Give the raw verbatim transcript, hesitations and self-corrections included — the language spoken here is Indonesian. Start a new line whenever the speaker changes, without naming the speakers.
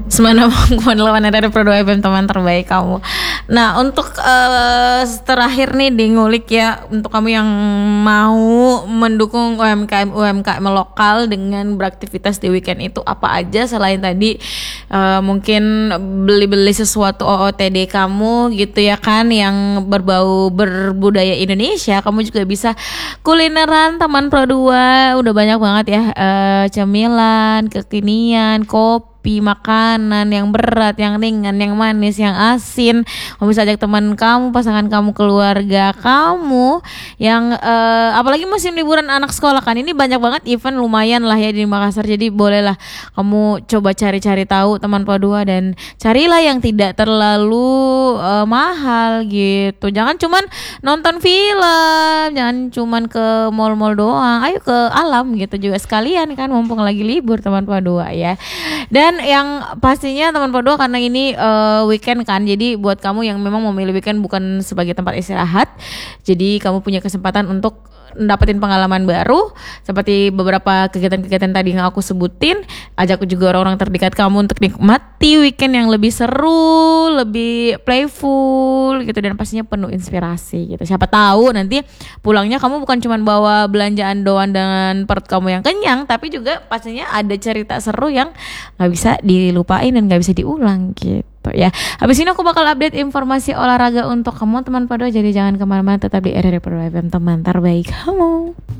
sembilan koma delapan R R I Pro dua F M, teman terbaik kamu. Nah, untuk uh, terakhir nih di ngulik ya, untuk kamu yang mau mendukung U M K M U M K M lokal dengan beraktivitas di weekend itu apa aja selain tadi uh, mungkin beli-beli sesuatu O O T D kamu gitu ya kan, yang berbau berbudaya Indonesia. Kamu juga bisa kulineran Taman Pro dua, udah banyak banget ya uh, cemilan, kekinian, kopi, makanan yang berat, yang ringan, yang manis, yang asin. Kamu bisa ajak teman kamu, pasangan kamu, keluarga kamu yang uh, apalagi musim liburan anak sekolah kan, ini banyak banget event lumayan lah ya di Makassar. Jadi bolehlah kamu coba cari-cari tahu Taman Pro dua dan carilah yang tidak terlalu uh, mahal gitu. Jangan cuman nonton film, jangan cuman ke mall-mall doang. Ayo ke alam gitu juga sekalian kan, mumpung lagi libur Taman Pro dua ya. Dan yang pastinya Taman Pro dua karena ini uh, weekend kan, jadi buat kamu yang memang memilih weekend bukan sebagai tempat istirahat, jadi kamu punya kesempatan untuk dapetin pengalaman baru seperti beberapa kegiatan-kegiatan tadi yang aku sebutin. Ajak juga orang-orang terdekat kamu untuk nikmati weekend yang lebih seru, lebih playful gitu, dan pastinya penuh inspirasi gitu. Siapa tahu nanti pulangnya kamu bukan cuma bawa belanjaan doang dengan perut kamu yang kenyang, tapi juga pastinya ada cerita seru yang gak bisa dilupain dan gak bisa diulang gitu ya. Habis ini aku bakal update informasi olahraga untuk kamu teman Pro dua, jadi jangan kemana-mana, tetap di R R I Pro dua F M, teman terbaik kamu.